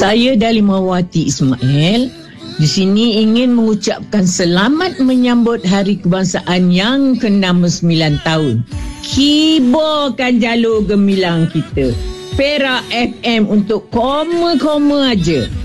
Saya Dalimawati Ismail di sini ingin mengucapkan selamat menyambut Hari Kebangsaan yang ke-69 tahun. Kibarkan jalur gemilang kita. Perak FM untuk koma-koma aja.